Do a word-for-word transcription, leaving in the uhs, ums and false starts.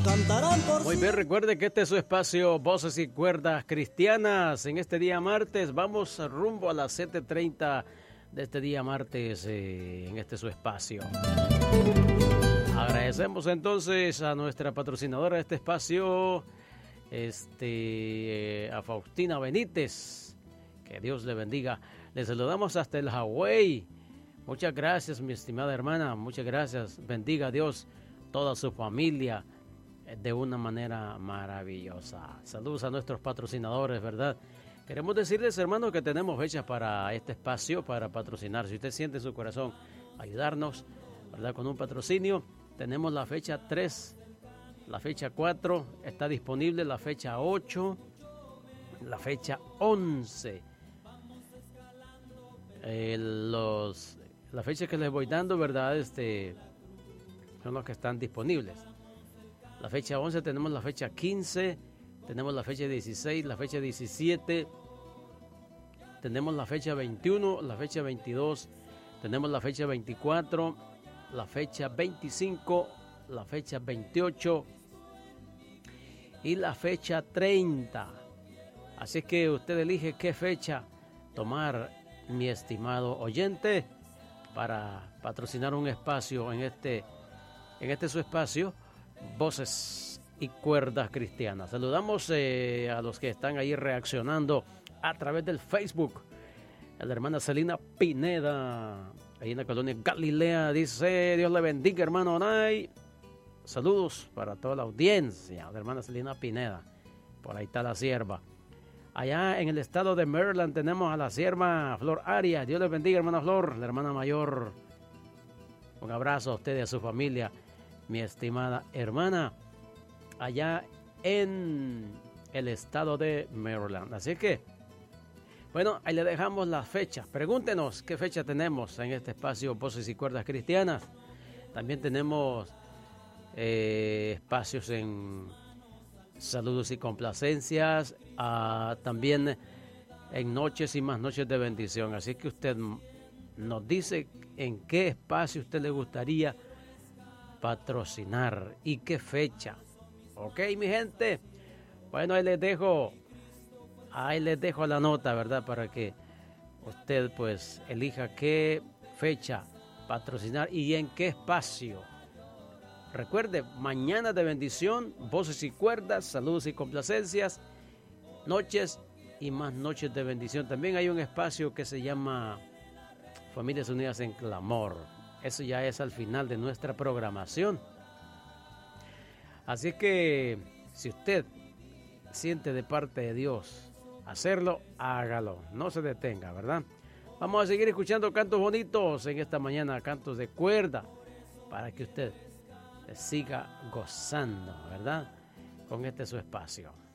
cantarán por Muy bien, recuerde que este es su espacio Voces y Cuerdas Cristianas. En este día martes vamos rumbo a las siete treinta de este día martes eh, en este su espacio. Agradecemos entonces a nuestra patrocinadora de este espacio, este, eh, a Faustina Benítez. Que Dios le bendiga. Le saludamos hasta el Hawái. Muchas gracias, mi estimada hermana. Muchas gracias. Bendiga a Dios toda su familia de una manera maravillosa. Saludos a nuestros patrocinadores, ¿verdad? Queremos decirles, hermanos, que tenemos fechas para este espacio, para patrocinar. Si usted siente en su corazón ayudarnos, ¿verdad? Con un patrocinio, tenemos la fecha tres, la fecha cuatro, está disponible la fecha ocho, la fecha once. Eh, los, las fechas que les voy dando, ¿verdad? Este, son los que están disponibles. La fecha once, tenemos la fecha quince, tenemos la fecha dieciséis, la fecha diecisiete, tenemos la fecha veintiuno, la fecha veintidós, tenemos la fecha veinticuatro, la fecha veinticinco, la fecha veintiocho y la fecha treinta. Así que usted elige qué fecha tomar, mi estimado oyente, para patrocinar un espacio en este, en este su espacio, Voces y Cuerdas Cristianas. Saludamos eh, a los que están ahí reaccionando a través del Facebook. A la hermana Celina Pineda, ahí en la colonia Galilea, dice: Dios le bendiga, hermano Onay. Saludos para toda la audiencia. La hermana Celina Pineda, por ahí está la sierva. Allá en el estado de Maryland tenemos a la sierva Flor Arias. Dios le bendiga, hermana Flor, la hermana mayor. Un abrazo a usted y a su familia, mi estimada hermana, allá en el estado de Maryland. Así que, bueno, ahí le dejamos las fechas. Pregúntenos qué fecha tenemos en este espacio Voces y Cuerdas Cristianas. También tenemos eh, espacios en saludos y complacencias, uh, también en noches y más noches de bendición. Así que usted nos dice en qué espacio usted le gustaría patrocinar y qué fecha. Ok, mi gente. Bueno, ahí les dejo, ahí les dejo la nota, ¿verdad? Para que usted pues elija qué fecha patrocinar y en qué espacio. Recuerde, mañana de bendición, Voces y Cuerdas, saludos y complacencias, noches y más noches de bendición. También hay un espacio que se llama Familias Unidas en Clamor. Eso ya es al final de nuestra programación. Así que si usted siente de parte de Dios hacerlo, hágalo. No se detenga, ¿verdad? Vamos a seguir escuchando cantos bonitos en esta mañana, cantos de cuerda, para que usted siga gozando, ¿verdad? Con este su espacio.